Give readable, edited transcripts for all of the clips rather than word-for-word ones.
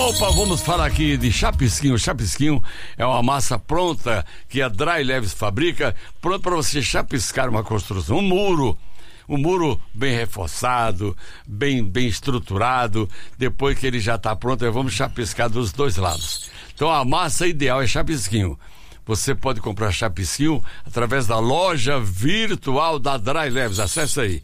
Opa, vamos falar aqui de chapisquinho. Chapisquinho é uma massa pronta que a Dry Leves fabrica, pronto para você chapiscar uma construção, um muro bem reforçado, bem estruturado. Depois que ele já está pronto, vamos chapiscar dos dois lados. Então a massa ideal é chapisquinho. Você pode comprar chapisquinho através da loja virtual da Dry Leves. Acesse aí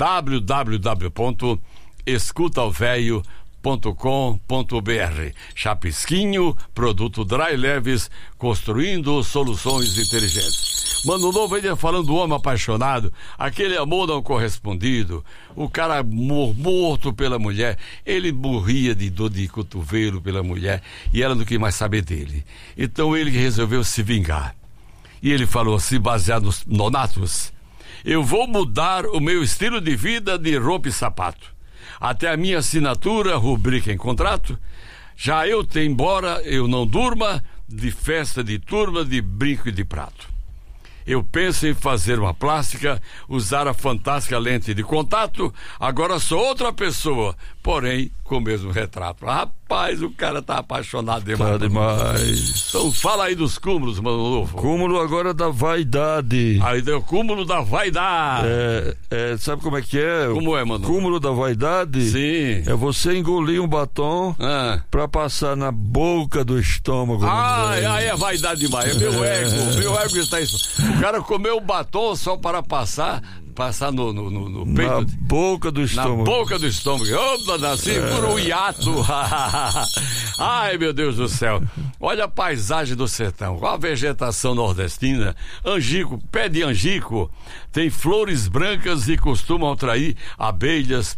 www.escutaovelho.com.br. Chapisquinho, produto Dry Leves, construindo soluções inteligentes. Mano Novo ainda falando do homem apaixonado, aquele amor não correspondido, o cara morto pela mulher, ele morria de dor de cotovelo pela mulher e ela não queria mais saber dele. Então ele resolveu se vingar. E ele falou assim, baseado nos Nonatos: eu vou mudar o meu estilo de vida de roupa e sapato. Até a minha assinatura, rubrica em contrato, já eu tenho, embora eu não durma, de festa de turma, de brinco e de prato. Eu penso em fazer uma plástica, usar a fantástica lente de contato, agora sou outra pessoa, porém com o mesmo retrato. Rapaz, o cara tá apaixonado demais. Tá demais. Então fala aí dos cúmulos, Mano Novo. Cúmulo agora da vaidade. Aí deu o cúmulo da vaidade. Sabe como é que é? Como é, Mano? Cúmulo da vaidade? Sim. É você engolir um batom pra passar na boca do estômago. Aí é vaidade demais. É meu ego está isso. O cara comeu o batom só para passar no peito. Na boca do estômago. Na boca do estômago. Opa, segura o hiato. Ai, meu Deus do céu. Olha a paisagem do sertão. A vegetação nordestina. Angico, pé de angico, tem flores brancas e costumam atrair abelhas,